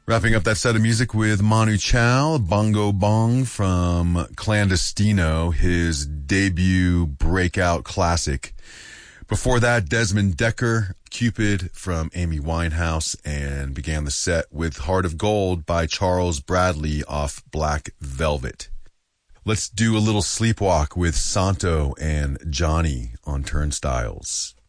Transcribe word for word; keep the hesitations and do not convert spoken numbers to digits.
Wrapping up that set of music with Manu Chao, Bongo Bong from Clandestino, his debut breakout classic. Before that, Desmond Decker, Cupid from Amy Winehouse, and began the set with Heart of Gold by Charles Bradley off Black Velvet. Let's do a little sleepwalk with Santo and Johnny on Turnstiles.